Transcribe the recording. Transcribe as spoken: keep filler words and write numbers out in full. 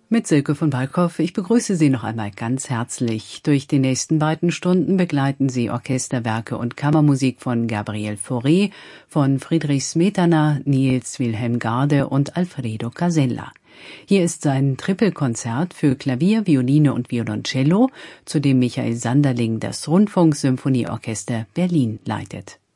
Mit Silke von Walkow. Ich begrüße Sie noch einmal ganz herzlich. Durch die nächsten beiden Stunden begleiten Sie Orchesterwerke und Kammermusik von Gabriel Fauré, von Friedrich Smetana, Niels Wilhelm Garde und Alfredo Casella. Hier ist sein Trippelkonzert für Klavier, Violine und Violoncello, zu dem Michael Sanderling das Rundfunksymphonieorchester Berlin leitet.